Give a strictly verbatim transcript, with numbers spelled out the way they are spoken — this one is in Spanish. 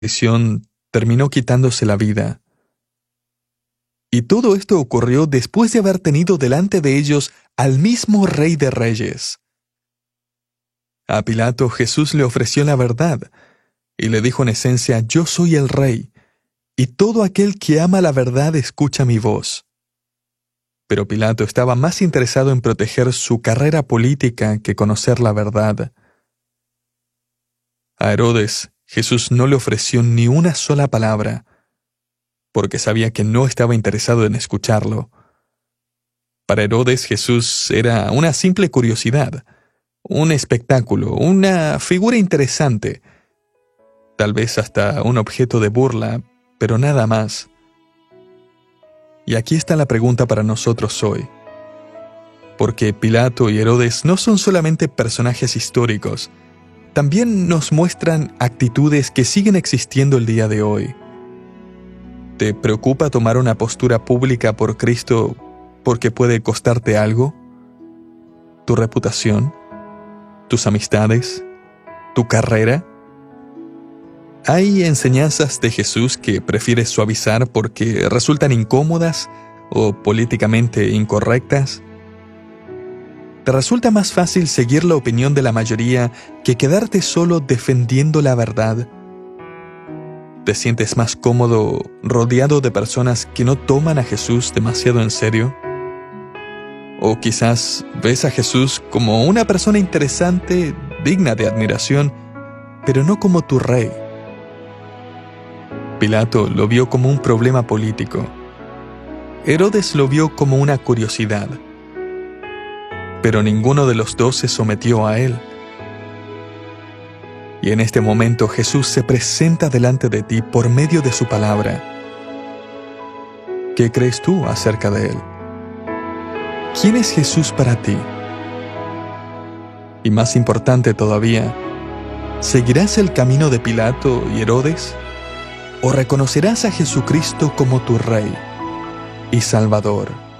traición terminó quitándose la vida. Y todo esto ocurrió después de haber tenido delante de ellos al mismo Rey de Reyes. A Pilato Jesús le ofreció la verdad y le dijo en esencia: yo soy el Rey, y todo aquel que ama la verdad escucha mi voz. Pero Pilato estaba más interesado en proteger su carrera política que conocer la verdad. A Herodes, Jesús no le ofreció ni una sola palabra, porque sabía que no estaba interesado en escucharlo. Para Herodes, Jesús era una simple curiosidad, un espectáculo, una figura interesante, tal vez hasta un objeto de burla, pero nada más. Y aquí está la pregunta para nosotros hoy. Porque Pilato y Herodes no son solamente personajes históricos, también nos muestran actitudes que siguen existiendo el día de hoy. ¿Te preocupa tomar una postura pública por Cristo porque puede costarte algo? ¿Tu reputación? ¿Tus amistades? ¿Tu carrera? ¿Hay enseñanzas de Jesús que prefieres suavizar porque resultan incómodas o políticamente incorrectas? ¿Te resulta más fácil seguir la opinión de la mayoría que quedarte solo defendiendo la verdad? ¿Te sientes más cómodo rodeado de personas que no toman a Jesús demasiado en serio? ¿O quizás ves a Jesús como una persona interesante, digna de admiración, pero no como tu Rey? Pilato lo vio como un problema político. Herodes lo vio como una curiosidad. Pero ninguno de los dos se sometió a él. Y en este momento Jesús se presenta delante de ti por medio de su palabra. ¿Qué crees tú acerca de él? ¿Quién es Jesús para ti? Y más importante todavía, ¿seguirás el camino de Pilato y Herodes? ¿O reconocerás a Jesucristo como tu Rey y Salvador?